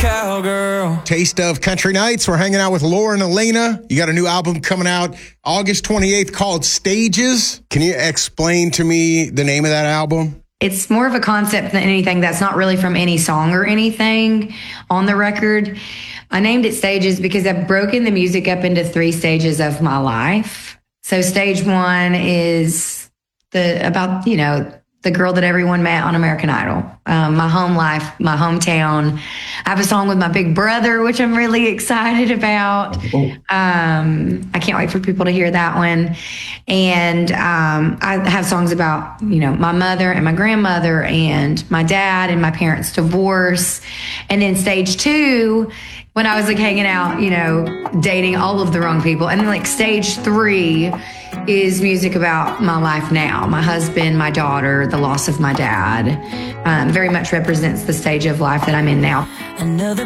cowgirl. Taste of Country Nights. We're hanging out with Lauren Elena. You got a new album coming out August 28th called Stages. Can you explain to me the name of that album? It's more of a concept than anything. That's not really from any song or anything on the record. I named it Stages because I've broken the music up into 3 stages of my life. So stage 1 is the girl that everyone met on American Idol, my home life, my hometown. I have a song with my big brother, which I'm really excited about. I can't wait for people to hear that one. And I have songs about, my mother and my grandmother and my dad and my parents' divorce. And then stage 2, when I was hanging out, dating all of the wrong people. And then stage 3 is music about my life now, my husband, my daughter, the loss of my dad. Very much represents the stage of life that I'm in now. Another